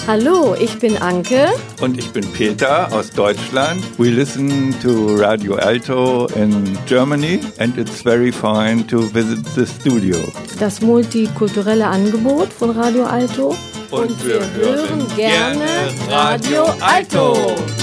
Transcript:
Hallo, ich bin Anke. Und ich bin Peter aus Deutschland. We listen to Radio Alto in Germany and it's very fine to visit the studio. Das multikulturelle Angebot von Radio Alto. Und wir hören gerne Radio Alto.